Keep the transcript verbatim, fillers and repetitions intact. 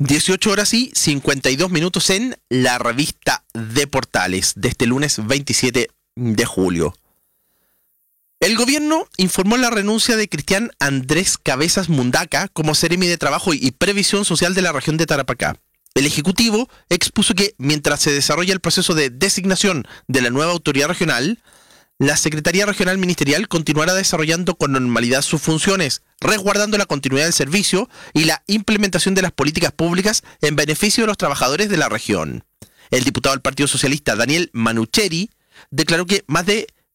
dieciocho horas y cincuenta y dos minutos en la revista de Portales de este lunes veintisiete de julio. El gobierno informó la renuncia de Cristian Andrés Cabezas Mundaca como Seremi de Trabajo y Previsión Social de la región de Tarapacá. El Ejecutivo expuso que mientras se desarrolla el proceso de designación de la nueva autoridad regional, la Secretaría Regional Ministerial continuará desarrollando con normalidad sus funciones, resguardando la continuidad del servicio y la implementación de las políticas públicas en beneficio de los trabajadores de la región. El diputado del Partido Socialista, Daniel Manucheri, declaró que más de